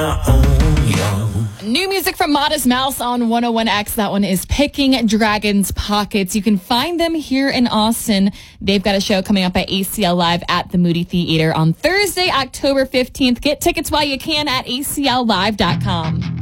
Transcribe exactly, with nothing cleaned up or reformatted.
New music from Modest Mouse on one oh one X. That one is Picking Dragons Pockets. You can find them here in Austin. They've got a show coming up at A C L Live at the Moody Theater on Thursday, October fifteenth. Get tickets while you can at A C L live dot com.